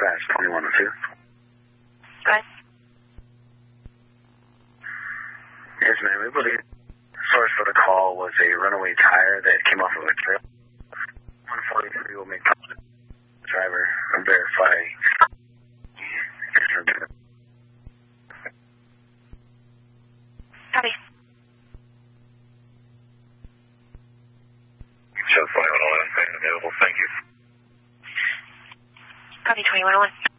dispatch 2102. Go ahead. Yes, ma'am. We believe the source for the call was a runaway tire that came off of a trail. 143 will make contact with the driver and verify. Copy. Show 2101 available. Thank you. Copy 2101.